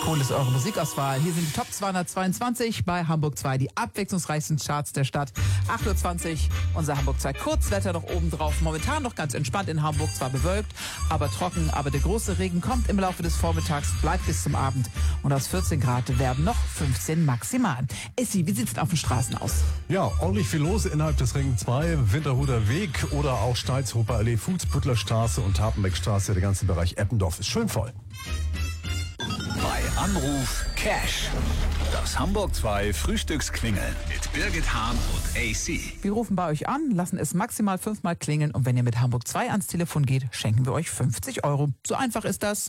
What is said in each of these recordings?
Kohl ist eure Musikauswahl. Hier sind die Top 222 bei Hamburg 2, die abwechslungsreichsten Charts der Stadt. 8.20 Uhr, unser Hamburg 2 Kurzwetter noch oben drauf. Momentan noch ganz entspannt in Hamburg, zwar bewölkt, aber trocken. Aber der große Regen kommt im Laufe des Vormittags, bleibt bis zum Abend. Und aus 14 Grad werden noch 15 maximal. Essi, wie sieht's denn auf den Straßen aus? Ja, ordentlich viel los innerhalb des Ring 2, Winterhuder Weg oder auch Steilshofer Allee, Fußbüttler Straße und Tapenbeckstraße. Der ganze Bereich Eppendorf ist schön voll. Bei Anruf Cash. Das Hamburg 2 Frühstücksklingeln mit Birgit Hahn und AC. Wir rufen bei euch an, lassen es maximal 5-mal klingeln und wenn ihr mit Hamburg 2 ans Telefon geht, schenken wir euch 50 €. So einfach ist das.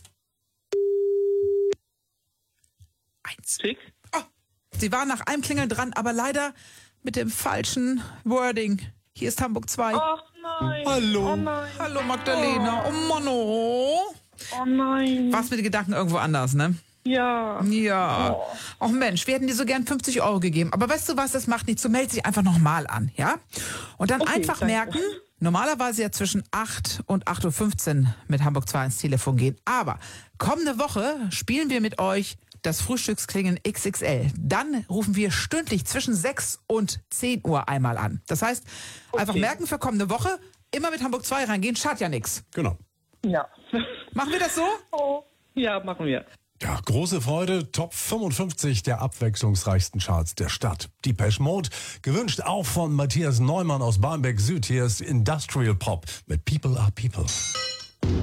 1. Schick. Oh, sie waren nach einem Klingeln dran, aber leider mit dem falschen Wording. Hier ist Hamburg 2. Ach nein. Hallo. Oh nein. Hallo Magdalena. Oh Mann, oh. Oh nein. Warst mit den Gedanken irgendwo anders, ne? Ja. Ja. Oh Mensch, wir hätten dir so gern 50 € gegeben. Aber weißt du was, das macht nichts. Du meldest dich einfach nochmal an, ja? Und dann Okay, einfach danke. merken, normalerweise ja zwischen 8 und 8.15 Uhr mit Hamburg 2 ins Telefon gehen. Aber kommende Woche spielen wir mit euch das Frühstücksklingeln XXL. Dann rufen wir stündlich zwischen 6 und 10 Uhr einmal an. Das heißt, einfach merken für kommende Woche, immer mit Hamburg 2 reingehen, schadet ja nichts. Genau. Ja. Machen wir das so? Oh. Ja, machen wir. Ja, große Freude. Top 55 der abwechslungsreichsten Charts der Stadt. Depeche Mode, gewünscht auch von Matthias Neumann aus Barmbek Süd. Hier ist Industrial Pop mit People Are People.